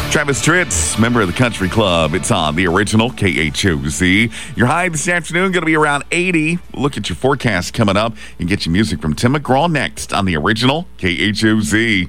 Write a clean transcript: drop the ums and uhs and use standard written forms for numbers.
Travis Tritt, member of the Country Club. It's on the original KHOZ. Your high this afternoon going to be around 80. Look at your forecast coming up and get your music from Tim McGraw next on the original KHOZ.